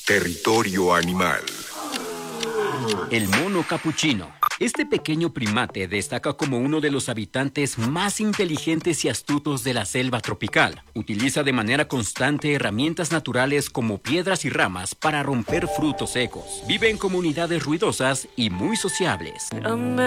Territorio animal. El mono capuchino. Este pequeño primate destaca como uno de los habitantes más inteligentes y astutos de la selva tropical. Utiliza de manera constante herramientas naturales como piedras y ramas para romper frutos secos. Vive en comunidades ruidosas y muy sociables.